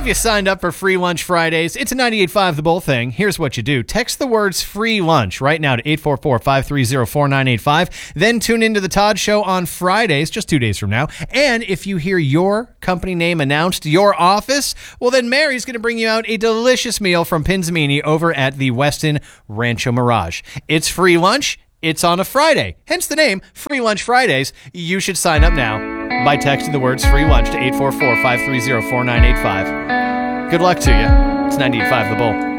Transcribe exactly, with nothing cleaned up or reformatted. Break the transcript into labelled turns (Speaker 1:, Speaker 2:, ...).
Speaker 1: Have you signed up for Free Lunch Fridays? It's a ninety-eight point five The Bull thing. Here's what you do. Text the words free lunch right now to eight four four, five three zero, four nine eight five. Then tune into the Todd Show on Fridays, just two days from now. And if you hear your company name announced, your office, well, then Mary's going to bring you out a delicious meal from Pinzamini over at the Westin Rancho Mirage. It's free lunch. It's on a Friday. Hence the name, Free Lunch Fridays. You should sign up now by texting the words free lunch to eight four four, five three zero, four nine eight five. Good luck to you. It's ninety-eight point five The Bull.